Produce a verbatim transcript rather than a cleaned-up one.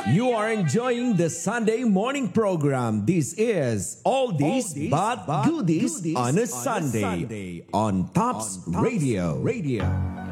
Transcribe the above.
You are enjoying the Sunday morning program. This is Oldies, Oldies but, but Goodies, goodies on a Sunday, Sunday on Tops, on Tops Radio. Radio.